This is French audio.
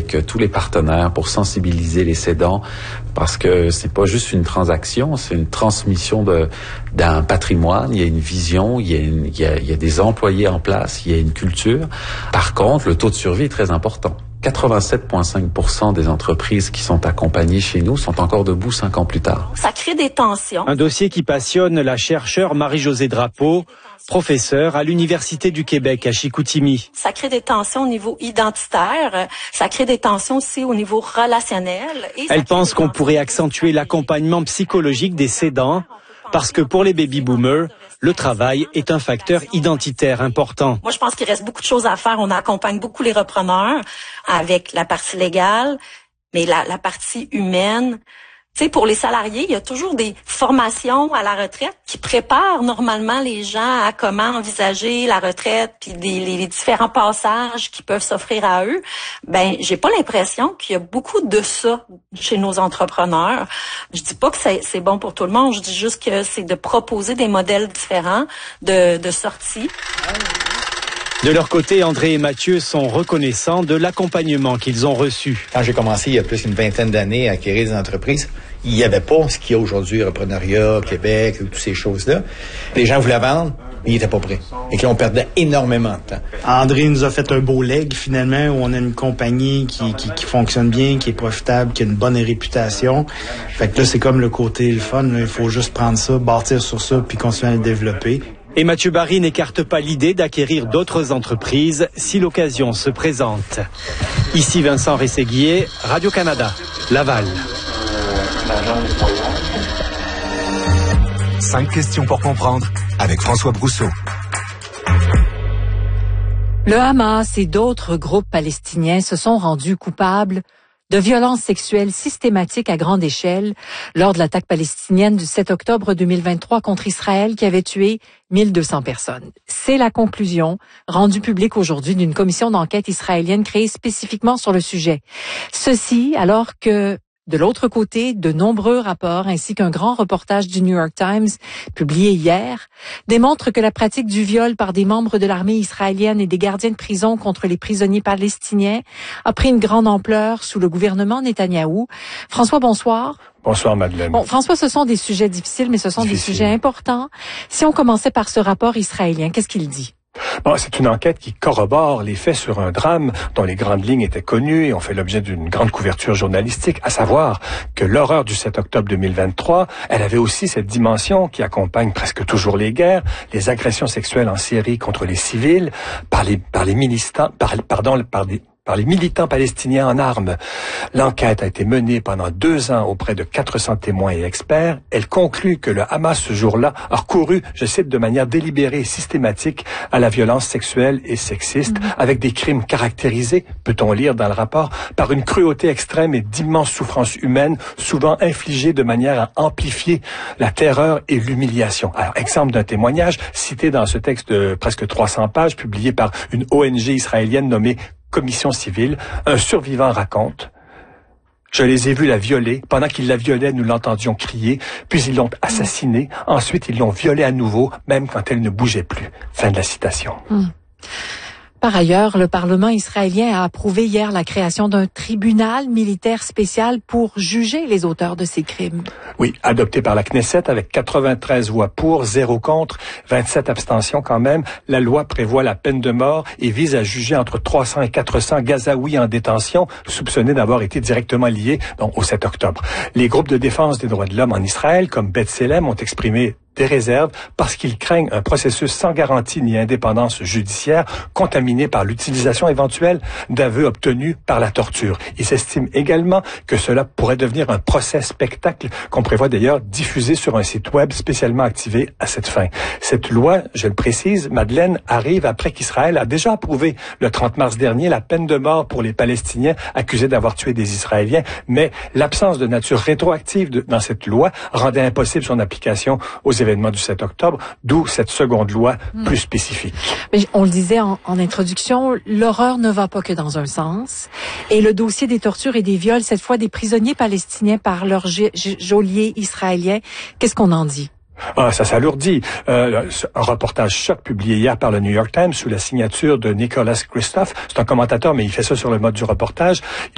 avec tous les partenaires pour sensibiliser les cédants, parce que c'est pas juste une transaction, c'est une transmission d'un patrimoine. Il y a une vision, il y a des employés en place, il y a une culture. Par contre, le taux de survie est très important. 87,5% des entreprises qui sont accompagnées chez nous sont encore debout 5 ans plus tard. Ça crée des tensions. Un dossier qui passionne la chercheure Marie-Josée Drapeau, professeure à l'Université du Québec à Chicoutimi. Ça crée des tensions au niveau identitaire, ça crée des tensions aussi au niveau relationnel. Elle pense qu'on pourrait accentuer l'accompagnement psychologique des cédants parce que pour les baby-boomers, le travail est un facteur identitaire important. Moi, je pense qu'il reste beaucoup de choses à faire. On accompagne beaucoup les repreneurs avec la partie légale, mais la partie humaine. Tu sais, pour les salariés, il y a toujours des formations à la retraite qui préparent normalement les gens à comment envisager la retraite, puis les différents passages qui peuvent s'offrir à eux. Ben, j'ai pas l'impression qu'il y a beaucoup de ça chez nos entrepreneurs. Je dis pas que c'est bon pour tout le monde, je dis juste que c'est de proposer des modèles différents de sortie. De leur côté, André et Mathieu sont reconnaissants de l'accompagnement qu'ils ont reçu. Quand j'ai commencé il y a plus d'une vingtaine d'années à acquérir des entreprises, il n'y avait pas ce qu'il y a aujourd'hui, Reprenariat, Québec, toutes ces choses-là. Les gens voulaient vendre, mais ils n'étaient pas prêts. Et qu'on perdait énormément de temps. André nous a fait un beau leg, finalement, où on a une compagnie qui fonctionne bien, qui est profitable, qui a une bonne réputation. Fait que là, c'est comme le côté le fun. Là. Il faut juste prendre ça, bâtir sur ça, puis continuer à le développer. Et Mathieu Barry n'écarte pas l'idée d'acquérir d'autres entreprises si l'occasion se présente. Ici Vincent Rességuier, Radio-Canada, Laval. 5 questions pour comprendre avec François Brousseau. Le Hamas et d'autres groupes palestiniens se sont rendus coupables de violences sexuelles systématiques à grande échelle lors de l'attaque palestinienne du 7 octobre 2023 contre Israël qui avait tué 1200 personnes. C'est la conclusion rendue publique aujourd'hui d'une commission d'enquête israélienne créée spécifiquement sur le sujet. Ceci alors que de l'autre côté, de nombreux rapports ainsi qu'un grand reportage du New York Times publié hier démontrent que la pratique du viol par des membres de l'armée israélienne et des gardiens de prison contre les prisonniers palestiniens a pris une grande ampleur sous le gouvernement Netanyahou. François, bonsoir. Bonsoir, Madeleine. Bon, François, ce sont des sujets difficiles, mais ce sont des sujets importants. Si on commençait par ce rapport israélien, qu'est-ce qu'il dit? Bon, c'est une enquête qui corrobore les faits sur un drame dont les grandes lignes étaient connues et ont fait l'objet d'une grande couverture journalistique, à savoir que l'horreur du 7 octobre 2023, elle avait aussi cette dimension qui accompagne presque toujours les guerres, les agressions sexuelles en Syrie contre les civils par les militants palestiniens en armes. L'enquête a été menée pendant 2 ans auprès de 400 témoins et experts. Elle conclut que le Hamas, ce jour-là, a recouru, je cite, de manière délibérée et systématique à la violence sexuelle et sexiste, avec des crimes caractérisés, peut-on lire dans le rapport, par une cruauté extrême et d'immenses souffrances humaines, souvent infligées de manière à amplifier la terreur et l'humiliation. Alors, exemple d'un témoignage cité dans ce texte de presque 300 pages, publié par une ONG israélienne nommée Commission civile, un survivant raconte: je les ai vus la violer. Pendant qu'ils la violaient, nous l'entendions crier. Puis ils l'ont assassinée. Ensuite, ils l'ont violée à nouveau, même quand elle ne bougeait plus. Fin de la citation. Par ailleurs, le Parlement israélien a approuvé hier la création d'un tribunal militaire spécial pour juger les auteurs de ces crimes. Oui, adopté par la Knesset avec 93 voix pour, 0 contre, 27 abstentions quand même. La loi prévoit la peine de mort et vise à juger entre 300 et 400 Gazaouis en détention, soupçonnés d'avoir été directement liés au 7 octobre. Les groupes de défense des droits de l'homme en Israël, comme B'Tselem, ont exprimé des réserves parce qu'ils craignent un processus sans garantie ni indépendance judiciaire contaminé par l'utilisation éventuelle d'aveux obtenus par la torture. Ils s'estiment également que cela pourrait devenir un procès spectacle qu'on prévoit d'ailleurs diffuser sur un site web spécialement activé à cette fin. Cette loi, je le précise, Madeleine, arrive après qu'Israël a déjà approuvé le 30 mars dernier la peine de mort pour les Palestiniens accusés d'avoir tué des Israéliens, mais l'absence de nature rétroactive dans cette loi rendait impossible son application aux événements du 7 octobre, d'où cette seconde loi plus spécifique. Mais on le disait en introduction, l'horreur ne va pas que dans un sens. Et le dossier des tortures et des viols, cette fois des prisonniers palestiniens par leurs geôliers israéliens, qu'est-ce qu'on en dit? Ça s'alourdit. Un reportage choc publié hier par le New York Times sous la signature de Nicholas Kristof. C'est un commentateur, mais il fait ça sur le mode du reportage.